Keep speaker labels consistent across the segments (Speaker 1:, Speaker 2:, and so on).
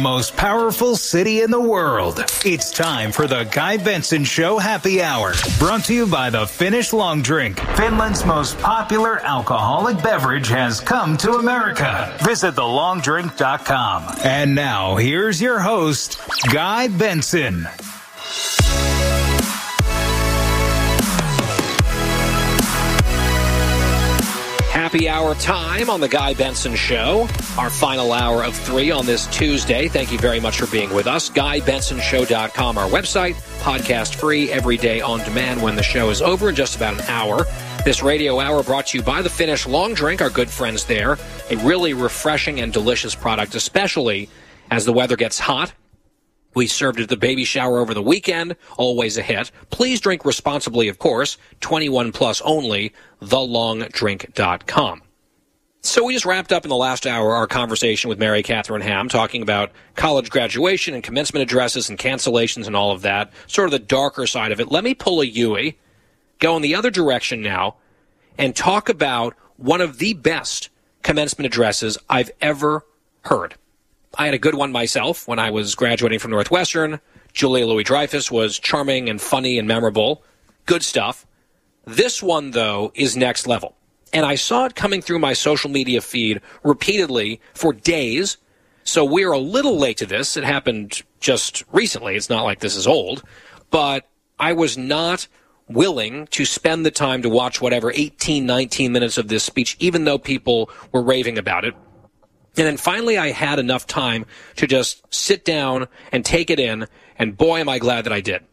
Speaker 1: Most powerful city in the world. It's time for the Guy Benson Show Happy Hour. Brought to you by the Finnish Long Drink. Finland's most popular alcoholic beverage has come to America. Visit thelongdrink.com. And now, here's your host, Guy Benson.
Speaker 2: Happy hour time on the Guy Benson Show. Our final hour of 3 on this Tuesday. Thank you very much for being with us. GuyBensonShow.com, our website. Podcast free every day on demand when the show is over in just about an hour. This radio hour brought to you by the Finnish Long Drink, our good friends there. A really refreshing and delicious product, especially as the weather gets hot. We served it at the baby shower over the weekend. Always a hit. Please drink responsibly, of course. 21 plus only. TheLongDrink.com. So we just wrapped up in the last hour our conversation with Mary Catherine Ham, talking about college graduation and commencement addresses and cancellations and all of that. Sort of the darker side of it. Let me pull a Yui, go in the other direction now, and talk about one of the best commencement addresses I've ever heard. I had a good one myself when I was graduating from Northwestern. Julia Louis-Dreyfus was charming and funny and memorable. Good stuff. This one, though, is next level. And I saw it coming through my social media feed repeatedly for days. So we're a little late to this. It happened just recently. It's not like this is old. But I was not willing to spend the time to watch whatever 18, 19 minutes of this speech, even though people were raving about it. And then finally I had enough time to just sit down and take it in, and boy, am I glad that I did.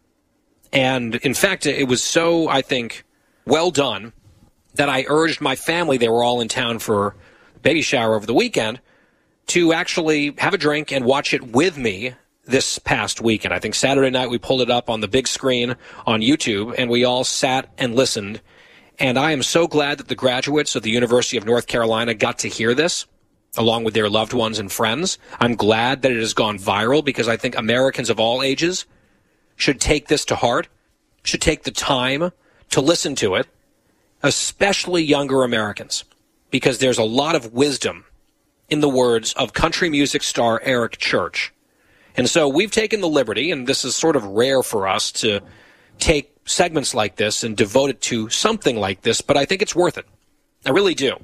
Speaker 2: And in fact, it was so, I think, well done that I urged my family, they were all in town for baby shower over the weekend, to actually have a drink and watch it with me this past weekend. I think Saturday night we pulled it up on the big screen on YouTube, and we all sat and listened. And I am so glad that the graduates of the University of North Carolina got to hear this, along with their loved ones and friends. I'm glad that it has gone viral because I think Americans of all ages should take this to heart, should take the time to listen to it, especially younger Americans, because there's a lot of wisdom in the words of country music star Eric Church. And so we've taken the liberty, and this is sort of rare for us to take segments like this and devote it to something like this, but I think it's worth it. I really do.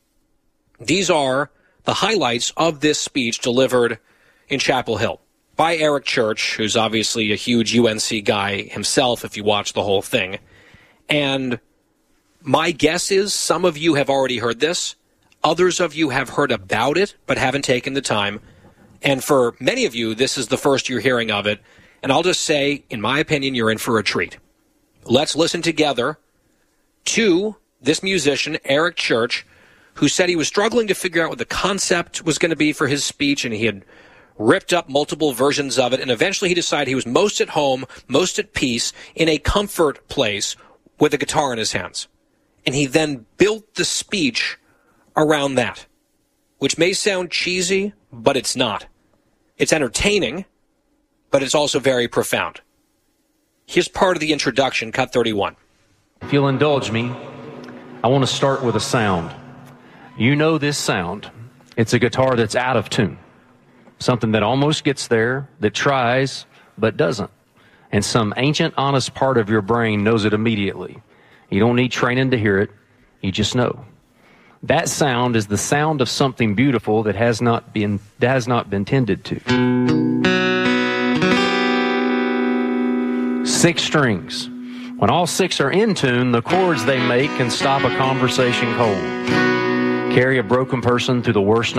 Speaker 2: These are the highlights of this speech delivered in Chapel Hill by Eric Church, who's obviously a huge UNC guy himself if you watch the whole thing. And my guess is some of you have already heard this. Others of you have heard about it but haven't taken the time. And for many of you, this is the first you're hearing of it. And I'll just say, in my opinion, you're in for a treat. Let's listen together to this musician, Eric Church, who said he was struggling to figure out what the concept was going to be for his speech, and he had ripped up multiple versions of it, and eventually he decided he was most at home, most at peace, in a comfort place with a guitar in his hands. And he then built the speech around that, which may sound cheesy, but it's not. It's entertaining, but it's also very profound. Here's part of the introduction, cut 31.
Speaker 3: If you'll indulge me, I want to start with a sound. You know this sound. It's a guitar that's out of tune. Something that almost gets there, that tries, but doesn't. And some ancient, honest part of your brain knows it immediately. You don't need training to hear it. You just know. That sound is the sound of something beautiful that has not been tended to. 6 strings. When all 6 are in tune, the chords they make can stop a conversation cold. Carry a broken person through the worst